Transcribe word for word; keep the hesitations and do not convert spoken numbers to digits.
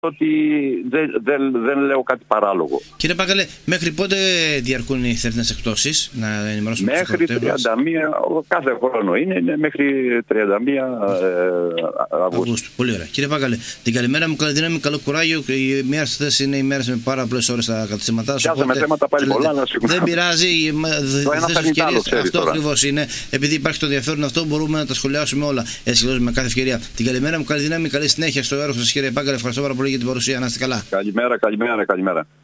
ότι δεν, δεν, δεν λέω κάτι παράλογο. Κύριε Πάγκαλε, μέχρι πότε διαρκούν οι θερινές εκπτώσεις, να ενημερώσουμε τους Μέχρι τριάντα μία, κάθε χρόνο είναι, είναι μέχρι τριάντα μία ε, Αυγούστου. Πολύ ωραία. Κύριε Πάγκαλε, την καλημέρα μου, καλή δύναμη, καλό κουράγιο. Οι μέρες αυτές είναι οι μέρες με πάρα πολλές ώρες στα καταστήματά σου. Πιάσαμε θέματα πάλι πολλά, να συγγνώμη. Δεν πειράζει, το ένα φέρνει το άλλο, ξέρεις. Αυτό ακριβώς είναι. Επειδή υπάρχει το ενδιαφέρον αυτό, μπορούμε να τα σχολιάσουμε όλα. Έτσι, με κάθε ευκαιρία. Την καλημέρα μου, καλή δύναμη, καλή συνέχεια στο έργο σας, κύριε Πάγκαλε. Ευχαριστώ πάρα πολύ για την παρουσία. Να είστε καλά. Καλημέρα, καλημέρα, καλημέρα.